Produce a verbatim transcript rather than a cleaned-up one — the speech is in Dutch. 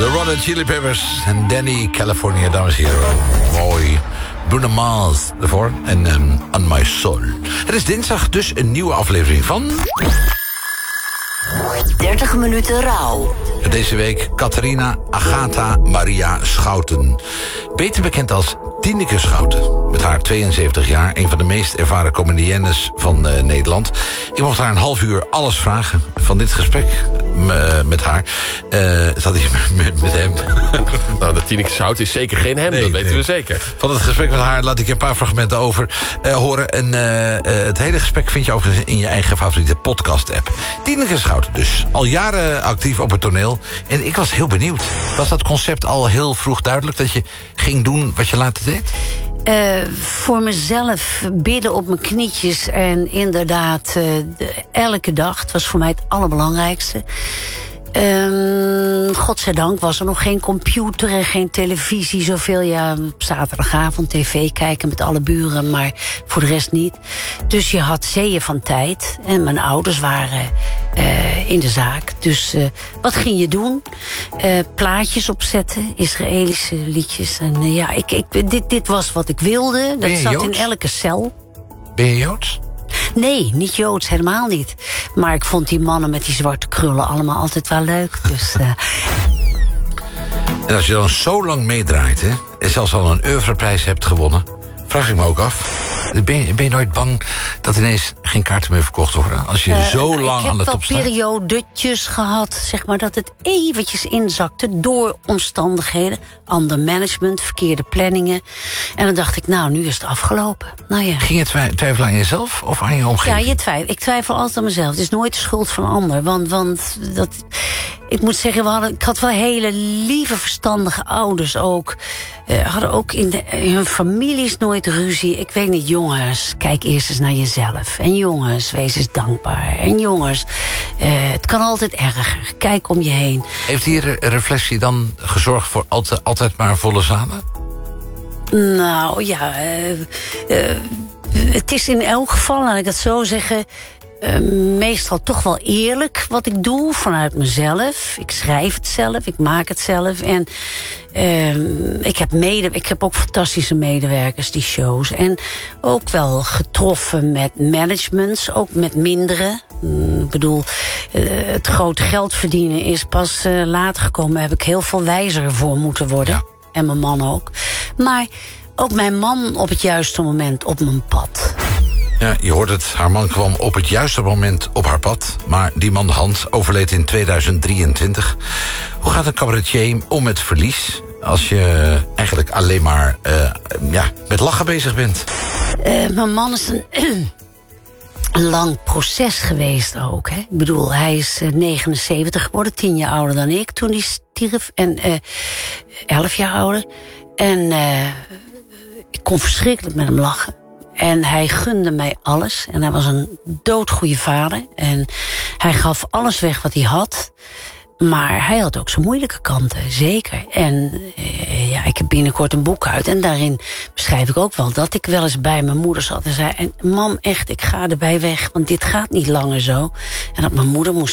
De Red Hot Chili Peppers en Danny California, dames en heren. Mooi. Bruno Mars ervoor en um, On My Soul. Het is dinsdag, dus een nieuwe aflevering van... dertig minuten rouw. Deze week Catharina Agatha Maria Schouten. Beter bekend als Tineke Schouten. Met haar tweeënzeventig jaar, een van de meest ervaren comediennes van uh, Nederland. Ik mocht haar een half uur alles vragen van dit gesprek uh, met haar. Uh, zat hij met, met hem? Nou, de Tineke Schouten is zeker geen hem, nee, dat weten nee. we zeker. Van het gesprek met haar laat ik een paar fragmenten over uh, horen. En uh, uh, het hele gesprek vind je overigens in je eigen favoriete podcast-app. Tineke Schouten dus, al jaren actief op het toneel. En ik was heel benieuwd. Was dat concept al heel vroeg duidelijk dat je ging doen wat je later deed? Uh, voor mezelf bidden op mijn knietjes en inderdaad uh, de, elke dag. Het was voor mij het allerbelangrijkste. Um, godzijdank was er nog geen computer en geen televisie. Zoveel, ja, op zaterdagavond tv kijken met alle buren, maar voor de rest niet. Dus je had zeeën van tijd. En mijn ouders waren uh, in de zaak. Dus uh, wat ging je doen? Uh, plaatjes opzetten, Israëlische liedjes. En uh, ja, ik, ik, dit, dit was wat ik wilde. Dat zat Joods? In elke cel. Ben je Joods? Nee, niet Joods, helemaal niet. Maar ik vond die mannen met die zwarte krullen allemaal altijd wel leuk. Dus, uh... En als je dan zo lang meedraait, hè, en zelfs al een oeuvreprijs hebt gewonnen, vraag ik me ook af, ben je, ben je nooit bang dat ineens geen kaarten meer verkocht worden? Als je uh, zo lang aan de top staat. Ik heb wel periodetjes gehad, zeg maar, dat het eventjes inzakte door omstandigheden. Ander management, verkeerde planningen. En dan dacht ik, nou, nu is het afgelopen. Nou ja. Ging je twi- twijfelen aan jezelf of aan je omgeving? Ja, je twijfel. Ik twijfel altijd aan mezelf. Het is nooit de schuld van een ander. Want, want dat, ik moet zeggen, we hadden, ik had wel hele lieve, verstandige ouders ook. Uh, hadden ook in, de, in hun families nooit ruzie. Ik weet niet, jongens, kijk eerst eens naar jezelf. En jongens, wees eens dankbaar. En jongens, uh, het kan altijd erger. Kijk om je heen. Heeft die re- reflectie dan gezorgd voor altijd, altijd maar volle zalen? Nou, ja, uh, uh, het is in elk geval, laat ik het zo zeggen, Uh, meestal toch wel eerlijk wat ik doe vanuit mezelf. Ik schrijf het zelf, ik maak het zelf. En uh, ik, heb mede, ik heb ook fantastische medewerkers, die shows. En ook wel getroffen met managements, ook met mindere. Ik bedoel, uh, het grote geld verdienen is pas uh, later gekomen. Daar heb ik heel veel wijzer voor moeten worden. Ja. En mijn man ook. Maar ook mijn man op het juiste moment op mijn pad. Ja, je hoort het, haar man kwam op het juiste moment op haar pad. Maar die man Hans overleed in tweeduizend drieëntwintig. Hoe gaat een cabaretier om met verlies als je eigenlijk alleen maar uh, ja, met lachen bezig bent? Uh, mijn man is een, een lang proces geweest ook. Hè? Ik bedoel, hij is uh, negenenzeventig geworden, tien jaar ouder dan ik toen hij stierf. En uh, elf jaar ouder. En uh, ik kon verschrikkelijk met hem lachen. En hij gunde mij alles. En hij was een doodgoeie vader. En hij gaf alles weg wat hij had. Maar hij had ook zijn moeilijke kanten, zeker. En eh, ja, ik heb binnenkort een boek uit. En daarin beschrijf ik ook wel dat ik wel eens bij mijn moeder zat en zei... En mam, echt, ik ga erbij weg, want dit gaat niet langer zo. En dat mijn moeder moest